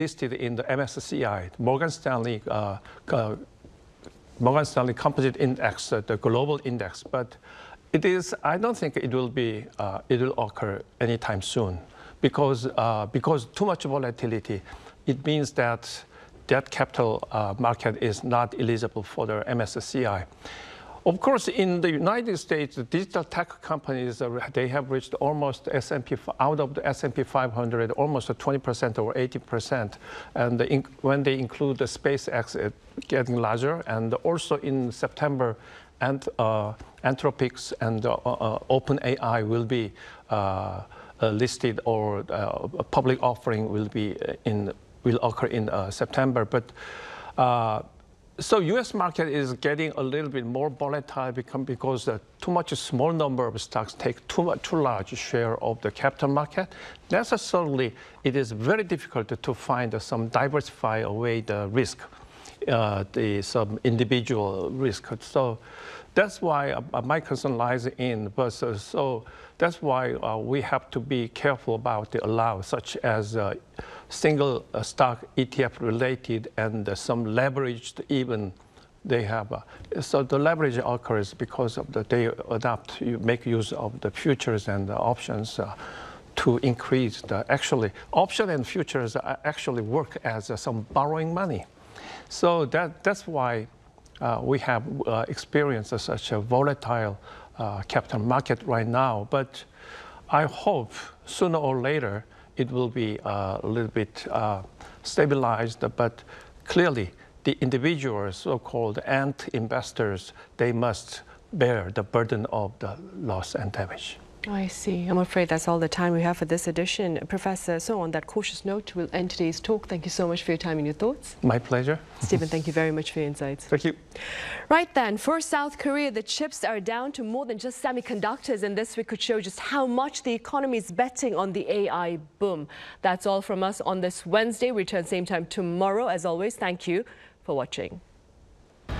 listed in the MSCI, Morgan Stanley Composite Index, the global index, but I don't think it will occur anytime soon, because too much volatility, it means that capital market is not eligible for the MSCI. Of course, in the United States, the digital tech companies, they have reached almost out of the S&P 500, almost 20% or 80%. And when they include the SpaceX, it's getting larger. And also in September, Anthropic and OpenAI will be listed, or a public offering will occur in September. But so U.S. market is getting a little bit more volatile because too much small number of stocks take too large share of the capital market. Necessarily, it is very difficult to find some diversify away the risk, some individual risk. So that's why my concern lies in versus. So that's why we have to be careful about the allow, such as single stock ETF related and some leveraged even they have. So the leverage occurs because of they make use of the futures and the options to increase actually option and futures actually work as some borrowing money. So that's why we have experienced such a volatile capital market right now. But I hope sooner or later it will be a little bit stabilized, but clearly the individuals, so-called ant investors, they must bear the burden of the loss and damage. I see. I'm afraid that's all the time we have for this edition. Professor, so on that cautious note, we'll end today's talk. Thank you so much for your time and your thoughts. My pleasure. Stephen, thank you very much for your insights. Thank you. Right then, for South Korea, the chips are down to more than just semiconductors, and this week could show just how much the economy is betting on the AI boom. That's all from us on this Wednesday. We return same time tomorrow. As always, thank you for watching.